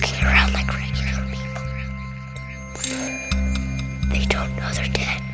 walking around like regular people. They don't know they're dead.